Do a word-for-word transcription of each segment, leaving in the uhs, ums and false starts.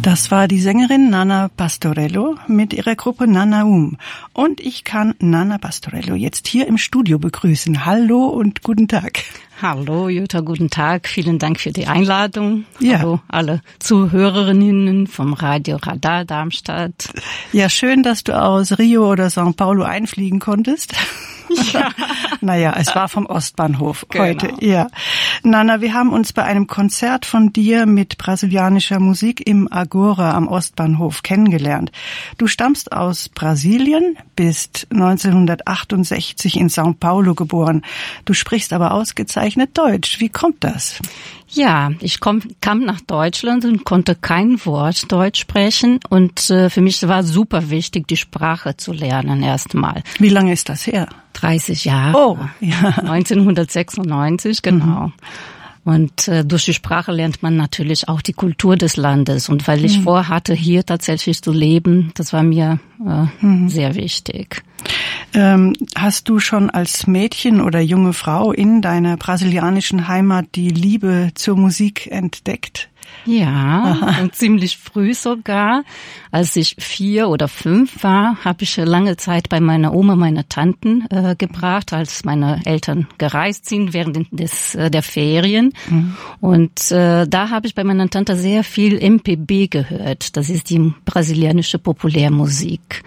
Das war die Sängerin Nana Pastorello mit ihrer Gruppe Nanaum. Und ich kann Nana Pastorello jetzt hier im Studio begrüßen. Hallo und guten Tag. Hallo Jutta, guten Tag. Vielen Dank für die Einladung. Ja. Hallo alle Zuhörerinnen vom Radio Radar Darmstadt. Ja, schön, dass du aus Rio oder São Paulo einfliegen konntest. Ja. Naja, es war vom Ostbahnhof Genau. heute. Ja. Nana, wir haben uns bei einem Konzert von dir mit brasilianischer Musik im Agora am Ostbahnhof kennengelernt. Du stammst aus Brasilien, bist neunzehnhundertachtundsechzig in São Paulo geboren. Du sprichst aber ausgezeichnet Deutsch. Wie kommt das? Ja, ich komm, kam nach Deutschland und konnte kein Wort Deutsch sprechen. Und äh, für mich war super wichtig, die Sprache zu lernen erstmal. Wie lange ist das her? dreißig Jahre. Oh, ja. neunzehnhundertsechsundneunzig, genau. Mhm. Und äh, durch die Sprache lernt man natürlich auch die Kultur des Landes. Und weil ich mhm. vorhatte, hier tatsächlich zu leben, das war mir äh, mhm. sehr wichtig. Ähm, hast du schon als Mädchen oder junge Frau in deiner brasilianischen Heimat die Liebe zur Musik entdeckt? Ja, und ziemlich früh sogar. Als ich vier oder fünf war, habe ich lange Zeit bei meiner Oma, meiner Tanten äh, gebracht, als meine Eltern gereist sind während des äh, der Ferien. Mhm. Und äh, da habe ich bei meiner Tante sehr viel M P B gehört. Das ist die brasilianische Populärmusik.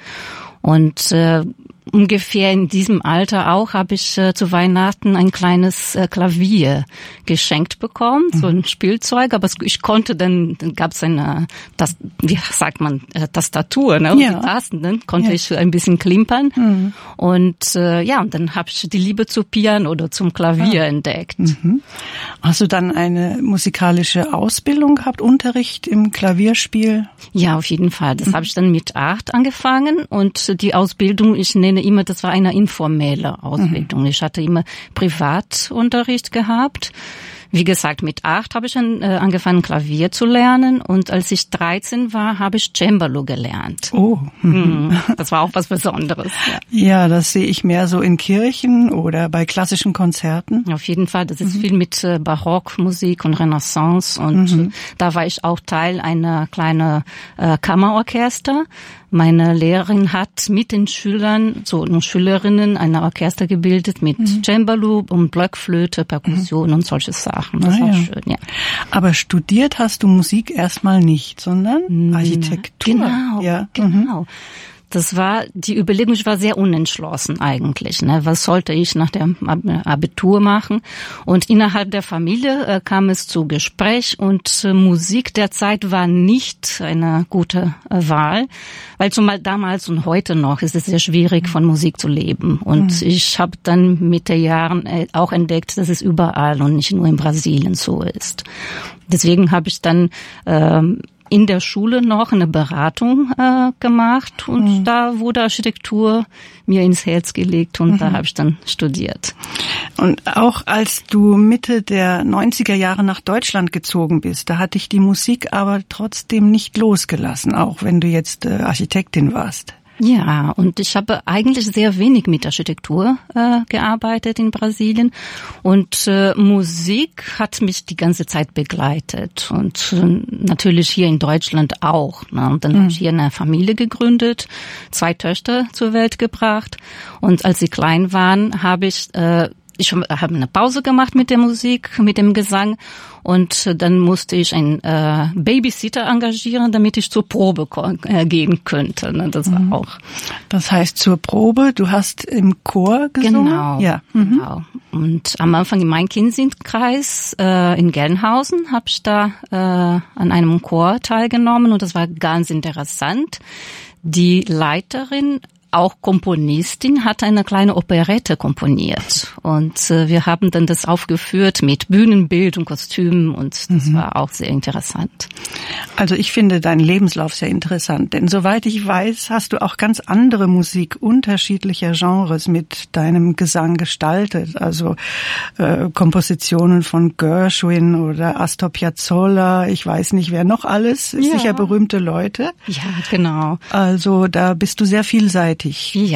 Und äh, ungefähr in diesem Alter auch habe ich äh, zu Weihnachten ein kleines äh, Klavier geschenkt bekommen, mhm. so ein Spielzeug, aber ich konnte dann, dann gab es eine, das, wie sagt man, äh, Tastatur, ne? Und ja. die Tasten, dann konnte ja. ich ein bisschen klimpern mhm. und äh, ja, und dann habe ich die Liebe zu Piano oder zum Klavier ah. entdeckt. Mhm. Hast du dann eine musikalische Ausbildung gehabt, Unterricht im Klavierspiel? Ja, auf jeden Fall. Das mhm. habe ich dann mit acht angefangen und die Ausbildung, ich nenne immer, das war eine informelle Ausbildung. Mhm. Ich hatte immer Privatunterricht gehabt. Wie gesagt, mit acht habe ich dann, äh, angefangen, Klavier zu lernen. Und als ich dreizehn war, habe ich Cembalo gelernt. Oh. Mhm. Das war auch was Besonderes. Ja. ja, das sehe ich mehr so in Kirchen oder bei klassischen Konzerten. Auf jeden Fall. Das ist mhm. viel mit äh, Barockmusik und Renaissance. Und mhm. äh, da war ich auch Teil einer kleinen äh, Kammerorchester. Meine Lehrerin hat mit den Schülern, so und Schülerinnen, eine Orchester gebildet mit mhm. Cembalo und Blockflöte, Perkussion mhm. und solche Sachen. Das ah, war ja. schön, ja. Aber studiert hast du Musik erstmal nicht, sondern Architektur. Genau, ja. genau. Mhm. Das war, die Überlegung, ich war sehr unentschlossen eigentlich. Ne? Was sollte ich nach dem Abitur machen? Und innerhalb der Familie äh, kam es zu Gespräch und äh, Musik derzeit war nicht eine gute äh, Wahl, weil zumal damals und heute noch ist es sehr schwierig, von Musik zu leben. Und mhm. ich habe dann mit den Jahren äh, auch entdeckt, dass es überall und nicht nur in Brasilien so ist. Deswegen habe ich dann ähm, in der Schule noch eine Beratung äh, gemacht und mhm. da wurde Architektur mir ins Herz gelegt und mhm. da habe ich dann studiert. Und auch als du Mitte der neunziger Jahre nach Deutschland gezogen bist, da hat dich die Musik aber trotzdem nicht losgelassen, auch wenn du jetzt äh, Architektin warst. Ja, und ich habe eigentlich sehr wenig mit Architektur äh, gearbeitet in Brasilien und äh, Musik hat mich die ganze Zeit begleitet und äh, natürlich hier in Deutschland auch. Ne? Und dann mhm. habe ich hier eine Familie gegründet, zwei Töchter zur Welt gebracht und als sie klein waren, habe ich äh, Ich habe eine Pause gemacht mit der Musik, mit dem Gesang und dann musste ich einen äh, Babysitter engagieren, damit ich zur Probe äh, gehen könnte. Ne? Das war mhm. auch. Das heißt zur Probe, du hast im Chor gesungen? Genau, ja. Mhm. genau. Und am Anfang im Main-Kinzig-Kreis äh, in Gelnhausen habe ich da äh, an einem Chor teilgenommen und das war ganz interessant. Die Leiterin, auch Komponistin, hat eine kleine Operette komponiert und äh, wir haben dann das aufgeführt mit Bühnenbild und Kostümen und das mhm. war auch sehr interessant. Also ich finde deinen Lebenslauf sehr interessant, denn soweit ich weiß, hast du auch ganz andere Musik unterschiedlicher Genres mit deinem Gesang gestaltet, also äh, Kompositionen von Gershwin oder Astor Piazzolla, ich weiß nicht, wer noch alles, ja. sicher berühmte Leute. Ja, genau. Also da bist du sehr vielseitig. Ja.